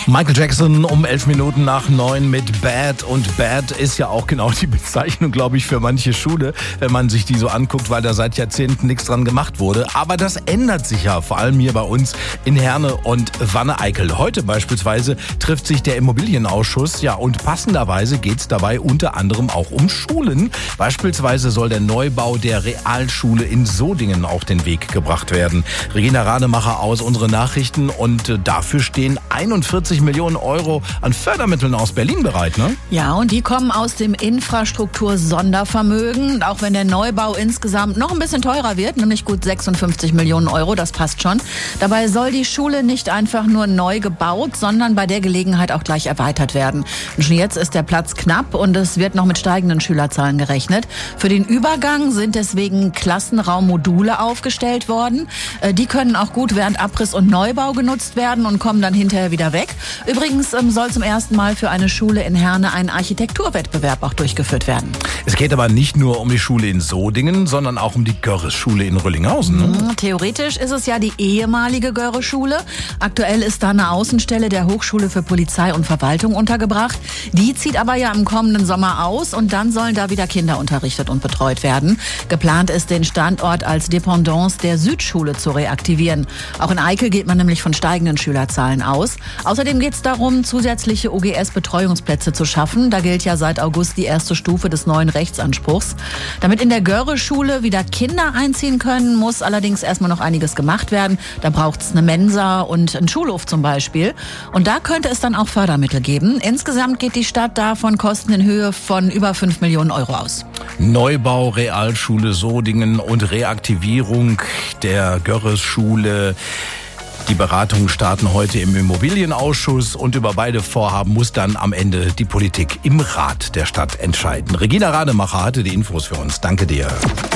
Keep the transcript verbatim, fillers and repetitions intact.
Michael Jackson um elf Minuten nach neun mit Bad. Und Bad ist ja auch genau die Bezeichnung, glaube ich, für manche Schule, wenn man sich die so anguckt, weil da seit Jahrzehnten nichts dran gemacht wurde. Aber das ändert sich ja, vor allem hier bei uns in Herne und Wanne-Eickel. Heute beispielsweise trifft sich der Immobilienausschuss. Ja, und passenderweise geht es dabei unter anderem auch um Schulen. Beispielsweise soll der Neubau der Realschule in Sodingen auf den Weg gebracht werden. Regina Rademacher aus unseren Nachrichten. Und dafür stehen einundvierzig Millionen Euro an Fördermitteln aus Berlin bereit, ne? Ja, und die kommen aus dem Infrastruktur-Sondervermögen. Auch wenn der Neubau insgesamt noch ein bisschen teurer wird, nämlich gut sechsundfünfzig Millionen Euro, das passt schon. Dabei soll die Schule nicht einfach nur neu gebaut, sondern bei der Gelegenheit auch gleich erweitert werden. Und schon jetzt ist der Platz knapp und es wird noch mit steigenden Schülerzahlen gerechnet. Für den Übergang sind deswegen Klassenraummodule aufgestellt worden. Die können auch gut während Abriss und Neubau genutzt werden und kommen dann hinterher wieder weg. Übrigens ähm, soll zum ersten Mal für eine Schule in Herne ein Architekturwettbewerb auch durchgeführt werden. Es geht aber nicht nur um die Schule in Sodingen, sondern auch um die Görres-Schule in Röllinghausen. Ne? Mhm, theoretisch ist es ja die ehemalige Görres-Schule. Aktuell ist da eine Außenstelle der Hochschule für Polizei und Verwaltung untergebracht. Die zieht aber ja im kommenden Sommer aus und dann sollen da wieder Kinder unterrichtet und betreut werden. Geplant ist, den Standort als Dependance der Südschule zu reaktivieren. Auch in Eickel geht man nämlich von steigenden Schülerzahlen aus. Außerdem geht es darum, zusätzliche O G S-Betreuungsplätze zu schaffen. Da gilt ja seit August die erste Stufe des neuen Rechtsanspruchs. Damit in der Görres-Schule wieder Kinder einziehen können, muss allerdings erstmal noch einiges gemacht werden. Da braucht es eine Mensa und einen Schulhof zum Beispiel. Und da könnte es dann auch Fördermittel geben. Insgesamt geht die Stadt da von Kosten in Höhe von über fünf Millionen Euro aus. Neubau, Realschule Sodingen und Reaktivierung der Görres-Schule. Die Beratungen starten heute im Immobilienausschuss und über beide Vorhaben muss dann am Ende die Politik im Rat der Stadt entscheiden. Regina Rademacher hatte die Infos für uns. Danke dir.